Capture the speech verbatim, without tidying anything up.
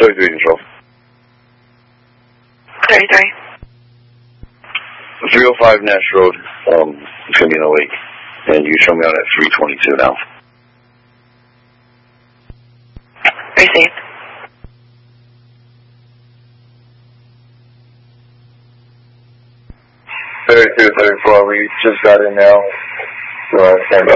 thirty-three control. thirty-three. three oh five Nash Road, um, it's going to be in the lake. And you show me on at three twenty-two now. Received. thirty-two, thirty-four, we just got in now. So I stand by.